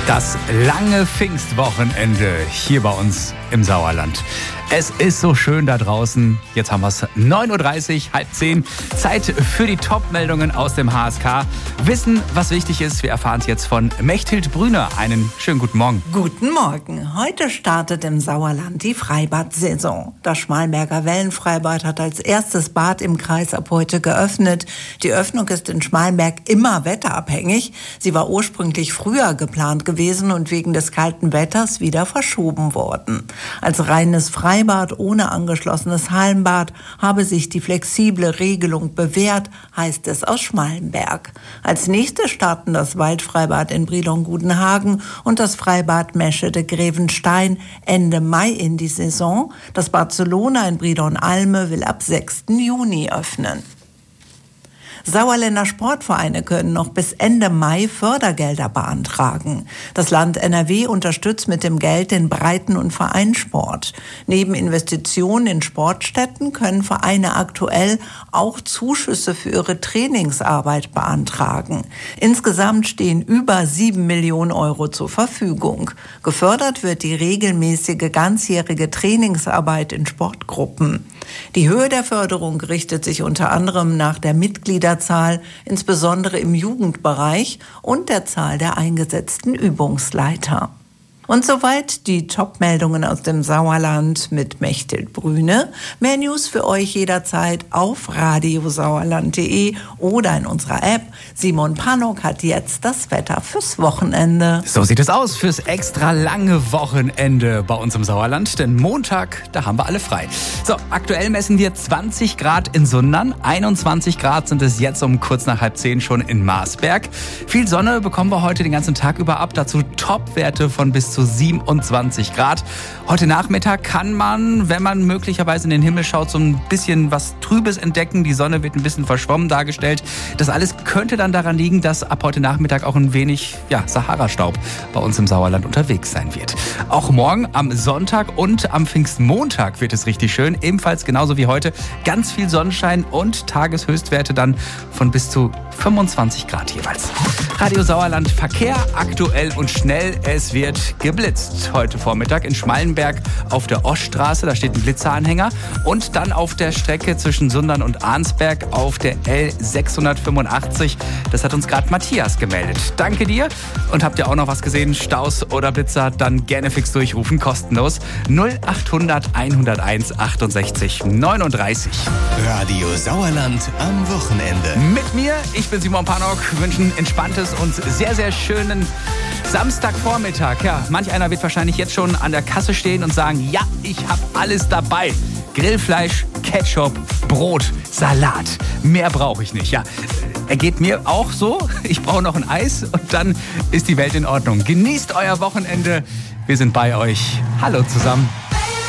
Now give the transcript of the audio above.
Das lange Pfingstwochenende hier bei uns im Sauerland. Es ist so schön da draußen. Jetzt haben wir es 9.30 Uhr, halb 10. Zeit für die Top-Meldungen aus dem HSK. Wissen, was wichtig ist, wir erfahren es jetzt von Mechthild Brüner. Einen schönen guten Morgen. Guten Morgen. Heute startet im Sauerland die Freibad-Saison. Das Schmallenberger Wellenfreibad hat als erstes Bad im Kreis ab heute geöffnet. Die Öffnung ist in Schmallenberg immer wetterabhängig. Sie war ursprünglich früher geplant gewesen und wegen des kalten Wetters wieder verschoben worden. Als reines Freibad ohne angeschlossenes Hallenbad habe sich die flexible Regelung bewährt, heißt es aus Schmallenberg. Als nächstes starten das Waldfreibad in Brilon-Gudenhagen und das Freibad Meschede-Grevenstein Ende Mai in die Saison. Das Barcelona in Brilon-Alme will ab 6. Juni öffnen. Sauerländer Sportvereine können noch bis Ende Mai Fördergelder beantragen. Das Land NRW unterstützt mit dem Geld den Breiten- und Vereinssport. Neben Investitionen in Sportstätten können Vereine aktuell auch Zuschüsse für ihre Trainingsarbeit beantragen. Insgesamt stehen über 7 Millionen Euro zur Verfügung. Gefördert wird die regelmäßige ganzjährige Trainingsarbeit in Sportgruppen. Die Höhe der Förderung richtet sich unter anderem nach der Mitgliederzahl, insbesondere im Jugendbereich, und der Zahl der eingesetzten Übungsleiter. Und soweit die Top-Meldungen aus dem Sauerland mit Mechthild Brüne. Mehr News für euch jederzeit auf radiosauerland.de oder in unserer App. Simon Pannock hat jetzt das Wetter fürs Wochenende. So sieht es aus fürs extra lange Wochenende bei uns im Sauerland. Denn Montag, da haben wir alle frei. So, aktuell messen wir 20 Grad in Sundern. 21 Grad sind es jetzt um kurz nach halb 10 schon in Marsberg. Viel Sonne bekommen wir heute den ganzen Tag über ab. Dazu Top-Werte von bis zu 27 Grad. Heute Nachmittag kann man, wenn man möglicherweise in den Himmel schaut, so ein bisschen was Trübes entdecken. Die Sonne wird ein bisschen verschwommen dargestellt. Das alles könnte dann daran liegen, dass ab heute Nachmittag auch ein wenig Sahara-Staub bei uns im Sauerland unterwegs sein wird. Auch morgen am Sonntag und am Pfingstmontag wird es richtig schön. Ebenfalls genauso wie heute ganz viel Sonnenschein und Tageshöchstwerte dann von bis zu 25 Grad jeweils. Radio Sauerland Verkehr aktuell und schnell. Es wird geblitzt. Heute Vormittag in Schmallenberg auf der Oststraße. Da steht ein Blitzeranhänger. Und dann auf der Strecke zwischen Sundern und Arnsberg auf der L685. Das hat uns gerade Matthias gemeldet. Danke dir. Und habt ihr auch noch was gesehen? Staus oder Blitzer? Dann gerne fix durchrufen. Kostenlos. 0800 101 68 39. Radio Sauerland am Wochenende. Mit mir, ich bin Simon Pannock, wünschen entspanntes und sehr, sehr schönen Samstagvormittag. Ja, manch einer wird wahrscheinlich jetzt schon an der Kasse stehen und sagen, ja, ich habe alles dabei. Grillfleisch, Ketchup, Brot, Salat. Mehr brauche ich nicht. Ja, ergeht mir auch so. Ich brauche noch ein Eis und dann ist die Welt in Ordnung. Genießt euer Wochenende. Wir sind bei euch. Hallo zusammen.